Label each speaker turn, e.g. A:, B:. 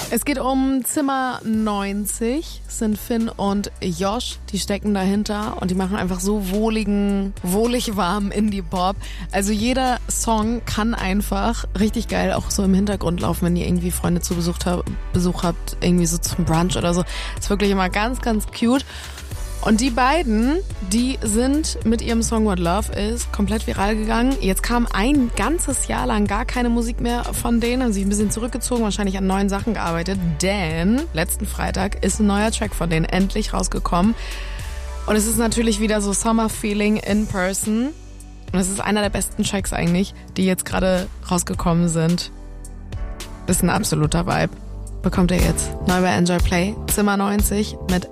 A: Es geht um Zimmer 90, es sind Finn und Josh, die stecken dahinter und die machen einfach so wohlig warm Indie-Pop. Also jeder Song kann einfach richtig geil auch so im Hintergrund laufen, wenn ihr irgendwie Freunde zu Besuch habt, irgendwie so zum Brunch oder so. Ist wirklich immer ganz, ganz cute. Und die beiden, die sind mit ihrem Song What Love Is komplett viral gegangen. Jetzt kam ein ganzes Jahr lang gar keine Musik mehr von denen, haben sich ein bisschen zurückgezogen, wahrscheinlich an neuen Sachen gearbeitet, denn letzten Freitag ist ein neuer Track von denen endlich rausgekommen. Und es ist natürlich wieder so Summer Feeling in Person. Und es ist einer der besten Tracks eigentlich, die jetzt gerade rausgekommen sind. Das ist ein absoluter Vibe. Bekommt ihr jetzt neu bei Enjoy Play, Zimmer 90 mit